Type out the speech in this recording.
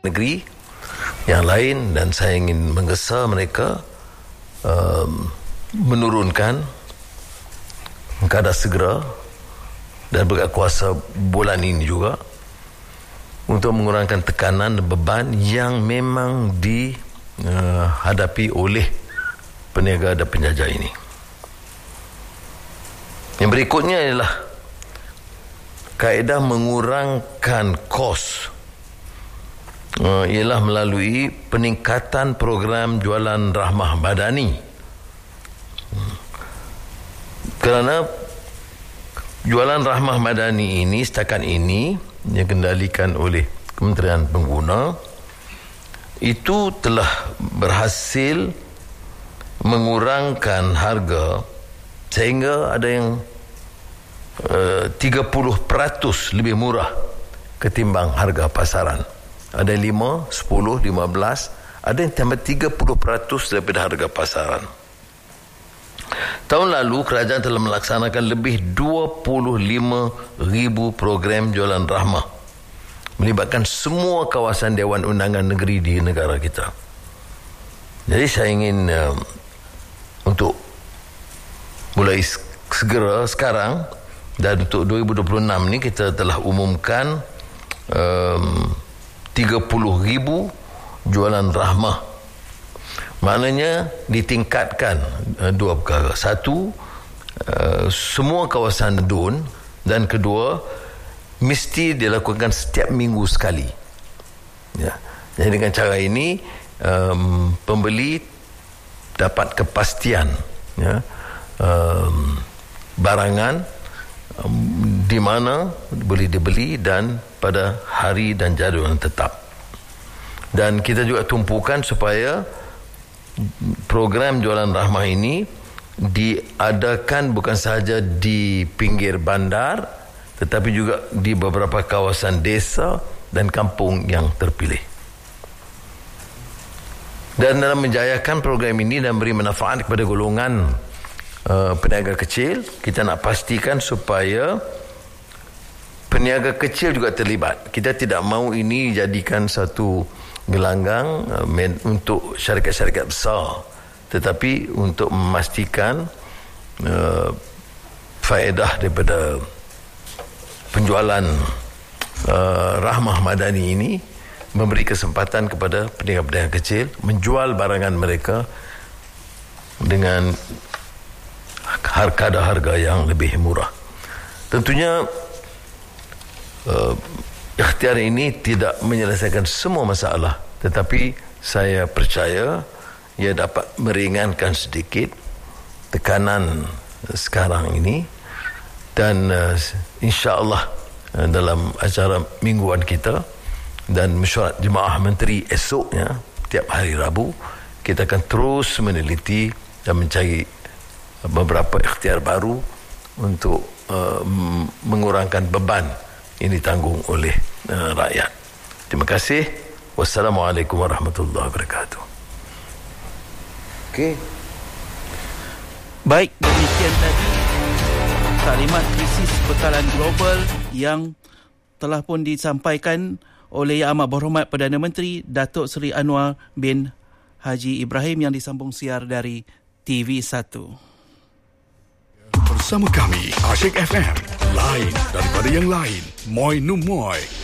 negeri yang lain, dan saya ingin menggesa mereka menurunkan kadar segera dan berkat kuasa bulan ini juga untuk mengurangkan tekanan dan beban yang memang dihadapi oleh peniaga dan penjajah ini. Yang berikutnya ialah kaedah mengurangkan kos, ialah melalui peningkatan program jualan rahmah madani. Kerana jualan rahmah madani ini setakat ini yang dikendalikan oleh Kementerian Pengguna itu telah berhasil mengurangkan harga sehingga ada yang 30% lebih murah ketimbang harga pasaran. Ada 5, 10, 15, ada yang tambah 30% daripada harga pasaran. Tahun lalu kerajaan telah melaksanakan lebih 25,000 program jualan rahmah melibatkan semua kawasan Dewan Undangan Negeri di negara kita. Jadi saya ingin untuk mulai segera sekarang, dan untuk 2026 ni kita telah umumkan 30,000 jualan rahmah. Maknanya ditingkatkan dua perkara. Satu, semua kawasan DUN, dan kedua, mesti dilakukan setiap minggu sekali. Ya. Jadi dengan cara ini pembeli dapat kepastian, ya, barangan di mana boleh dibeli dan pada hari dan jadual yang tetap. Dan kita juga tumpukan supaya program jualan rahmah ini diadakan bukan sahaja di pinggir bandar, tetapi juga di beberapa kawasan desa dan kampung yang terpilih. Dan dalam menjayakan program ini dan beri manfaat kepada golongan peniaga kecil, kita nak pastikan supaya peniaga kecil juga terlibat. Kita tidak mahu ini jadikan satu gelanggang untuk syarikat-syarikat besar, tetapi untuk memastikan faedah daripada penjualan rahmah madani ini memberi kesempatan kepada peniaga-peniaga kecil menjual barangan mereka dengan harga yang lebih murah. Tentunya ikhtiar ini tidak menyelesaikan semua masalah, tetapi saya percaya ia dapat meringankan sedikit tekanan sekarang ini. Dan insya-Allah dalam acara mingguan kita dan mesyuarat jemaah menteri esoknya, tiap hari Rabu, kita akan terus meneliti dan mencari beberapa ikhtiar baru untuk mengurangkan beban ini ditanggung oleh rakyat. Terima kasih. Wassalamualaikum warahmatullahi wabarakatuh. Okey. Baik, demikian tadi taklimat krisis bekalan global yang telah pun disampaikan oleh Yang Amat Berhormat Perdana Menteri Datuk Seri Anwar bin Haji Ibrahim yang disambung siar dari TV1. Bersama kami, Asyik FM. Lain daripada yang lain. Moi nu moi.